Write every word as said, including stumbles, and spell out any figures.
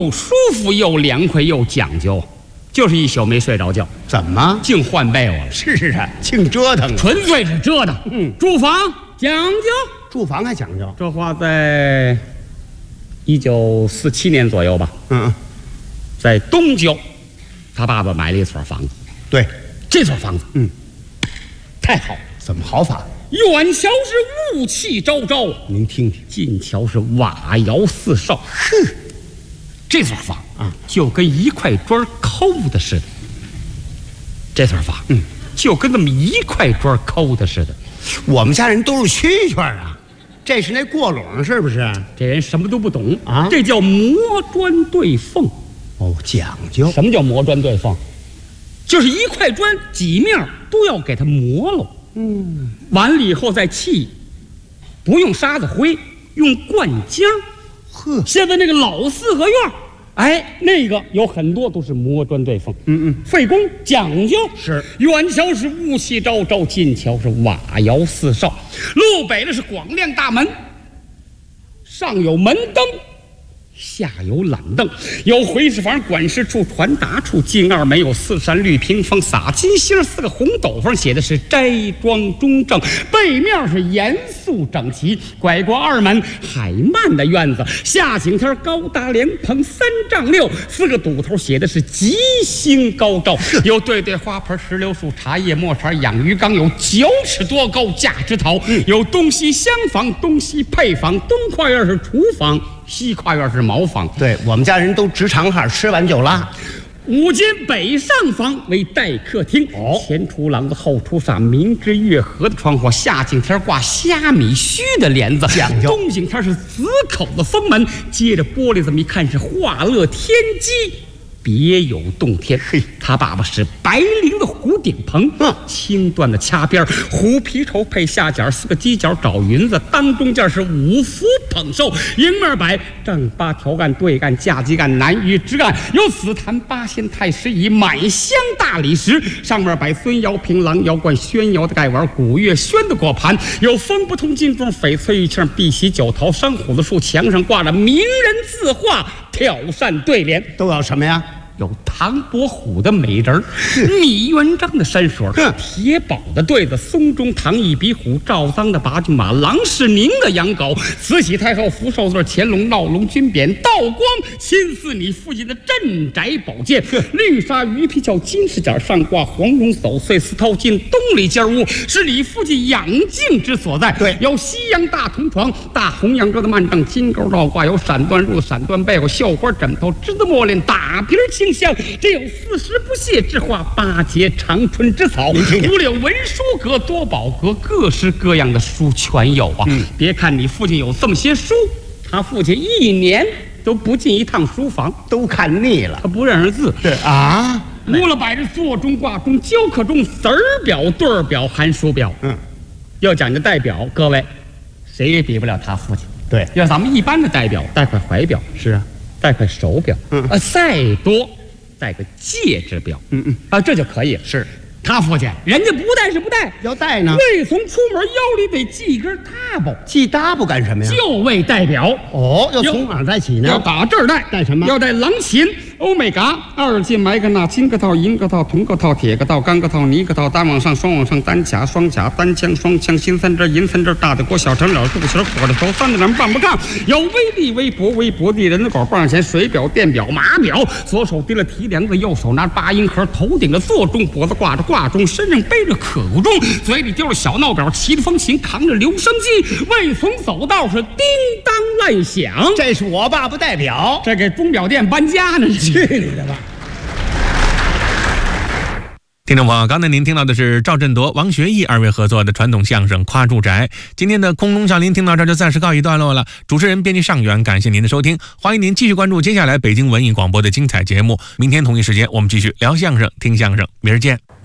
又舒服又凉快又讲究，就是一宿没睡着觉。 怎么？ 净换被窝了？ 是啊，净折腾了， 纯粹是折腾。 嗯， 住房讲究， 住房还讲究。 这话在一九四七年左右吧。 嗯， 在东郊，他爸爸买了一所房子。 对， 这所房子， 嗯， 太好。 怎么好法？ 远瞧是雾气昭昭， 您听听， 近瞧是瓦窑四少。 哼， 这所房啊， 就跟一块砖抠的似的。这所房， 嗯， 就跟那么一块砖抠的似的。 我们家人都是蛐蛐啊，这是那过垄是不是？ 这人什么都不懂啊， 这叫磨砖对缝。 哦，讲究。 什么叫磨砖对缝？就是一块砖几面都要给它磨了。 嗯， 完了以后再砌，不用沙子灰，用灌浆。 呵， 现在那个老四合院，哎，那个有很多都是磨砖对缝。 嗯嗯， 费工讲究。 是， 远瞧是雾气昭昭，近瞧是瓦窑四少。路北的是广亮大门，上有门灯，下有懒凳，有回事房、管事处、传达处，进二门有四扇绿屏风，撒金星，四个红斗篷，写的是斋庄中正，背面是严肃整齐。拐过二门，海漫的院子，下井天高大莲蓬三丈六，四个堵头写的是吉星高照。有对对花盆、石榴树、茶叶墨茶、养鱼缸，有九尺多高架枝桃，有东西厢房、东西配房，东跨院是厨房，西跨院是茅房。 对，我们家人都直肠汉，吃完就拉。 五间北上房为待客厅， 哦， 前出廊子后出煞，明之月河的窗户，下景天挂虾米须的帘子， 讲究。 东景天是紫口的封门，接着玻璃这么一看是画乐天机，别有洞天。 嘿， 他爸爸是白绫的弧顶棚， 嗯， 青缎的掐边，狐皮绸配下角，四个犄角找云子，当中间是五福捧寿，迎面摆正八条杆、对杆、架基杆、南隅枝杆，有紫檀八仙太师椅，满箱大理石，上面摆孙瑶瓶、狼窑罐、宣窑的盖碗、古月轩的果盘，有风不通金钟、翡翠玉磬、碧玺酒桃、山虎子树，墙上挂着名人字画，挑扇对联， 都要什么呀？ 有唐伯虎的美人儿，米元璋的山水，铁宝的对子，松中堂一笔虎，赵臧的八骏马，郎世宁的养狗，慈禧太后福寿字，乾隆闹龙军匾，道光亲赐你父亲的镇宅宝剑，绿纱鱼皮鞘，金饰甲上挂黄绒守岁丝绦巾，东里间屋是你父亲养静之所在。 对， 有西洋大铜床，大红洋桌的幔帐，金钩倒挂，有闪缎褥、闪缎被，有绣花枕头，栀子墨莲，打鼻清香，这有四时不谢之花，八节长春之草，五柳文书阁、多宝阁，各式各样的书全有啊。嗯，别看你父亲有这么些书，他父亲一年都不进一趟书房， 都看腻了， 他不认识字。 对啊， 屋了摆着座钟、挂钟、教课钟、子儿表、对儿表、寒暑表。 嗯， 要讲究代表，各位谁也比不了他父亲。 对， 要咱们一般的代表，带块怀表， 是啊， 带块手表， 嗯啊，再多带个戒指表， 嗯嗯， 啊，这就可以了。 是他父亲，人家不带是不带， 要带呢。 未从出门，腰里得系一根搭包， 系搭不干什么呀？ 就为代表。 哦，要从哪儿带起呢？ 要打这儿带， 带什么？ 要带狼琴、欧米伽、二进麦克纳、金个套、银个套、铜个套、铁个套、钢个套、泥个套，单往上、双往上，单卡、双卡、单枪、双枪，新三针、银三针，大的锅、小成了、肚脐、火的头、三的人、半不杠，有微粒、微薄、微薄地、人字狗、棒钱、水表、电表、码表，左手提了提梁子，右手拿八音盒，头顶着座钟，脖子挂着挂钟，身上背着可不钟，嘴里叼着小闹表，骑着风琴，扛着留声机，未从走道是叮当乱响。 这是我爸爸代表， 这给钟表店搬家呢， 去你的吧！ 听众朋友，刚才您听到的是赵振铎、王学义二位合作的传统相声《夸住宅》。今天的空中笑林听到这儿就暂时告一段落了。主持人编辑尚远，感谢您的收听，欢迎您继续关注接下来北京文艺广播的精彩节目。明天同一时间我们继续聊相声、听相声，明儿见。